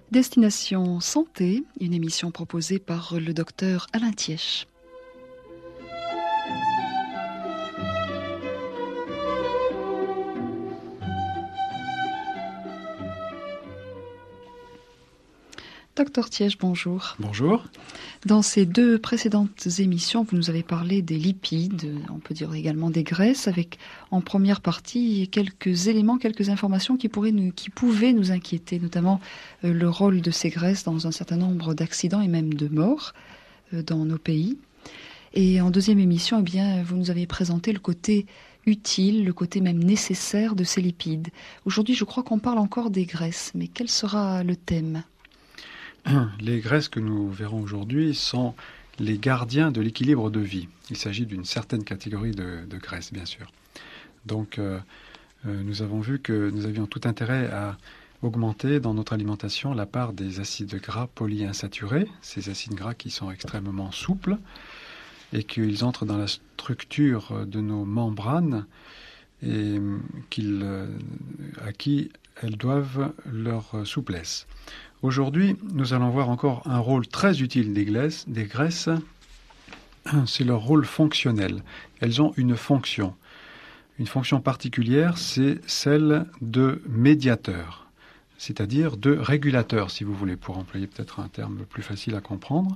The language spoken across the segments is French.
Destination Santé, une émission proposée par le docteur Alain Thièche. Docteur Thièche, bonjour. Bonjour. Dans ces deux précédentes émissions, vous nous avez parlé des lipides, on peut dire également des graisses, avec en première partie quelques éléments, quelques informations qui pouvaient nous inquiéter, notamment le rôle de ces graisses dans un certain nombre d'accidents et même de morts dans nos pays. Et en deuxième émission, vous nous avez présenté le côté utile, le côté même nécessaire de ces lipides. Aujourd'hui, je crois qu'on parle encore des graisses, mais quel sera le thème ? Les graisses que nous verrons aujourd'hui sont les gardiens de l'équilibre de vie. Il s'agit d'une certaine catégorie de graisses, bien sûr. Donc, nous avons vu que nous avions tout intérêt à augmenter dans notre alimentation la part des acides gras polyinsaturés, ces acides gras qui sont extrêmement souples et qu'ils entrent dans la structure de nos membranes et à qui elles doivent leur souplesse. Aujourd'hui, nous allons voir encore un rôle très utile des graisses, c'est leur rôle fonctionnel. Elles ont une fonction particulière, c'est celle de médiateur, c'est-à-dire de régulateur, si vous voulez, pour employer peut-être un terme plus facile à comprendre.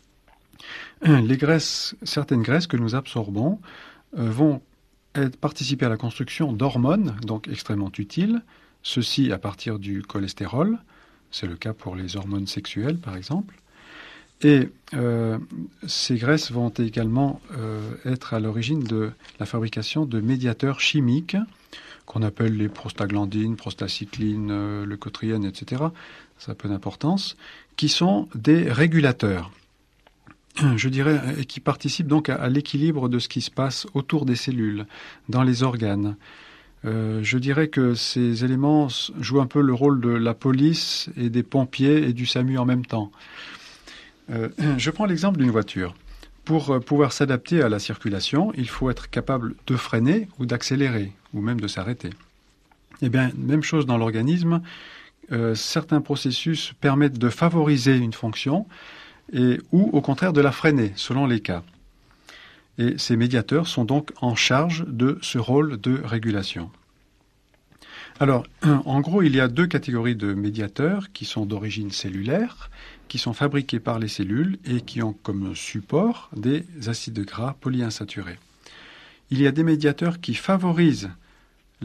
Certaines graisses que nous absorbons vont participer à la construction d'hormones, donc extrêmement utiles, ceci à partir du cholestérol. C'est le cas pour les hormones sexuelles, par exemple. Et ces graisses vont également être à l'origine de la fabrication de médiateurs chimiques qu'on appelle les prostaglandines, prostacyclines, leucotriènes, etc. Ça a peu d'importance, qui sont des régulateurs. Je dirais, et qui participent donc à l'équilibre de ce qui se passe autour des cellules, dans les organes. Je dirais que ces éléments jouent un peu le rôle de la police et des pompiers et du SAMU en même temps. Je prends l'exemple d'une voiture. Pour pouvoir s'adapter à la circulation, il faut être capable de freiner ou d'accélérer, ou même de s'arrêter. Eh bien, même chose dans l'organisme, certains processus permettent de favoriser une fonction ou au contraire de la freiner, selon les cas. Et ces médiateurs sont donc en charge de ce rôle de régulation. Alors, en gros, il y a deux catégories de médiateurs qui sont d'origine cellulaire, qui sont fabriqués par les cellules et qui ont comme support des acides gras polyinsaturés. Il y a des médiateurs qui favorisent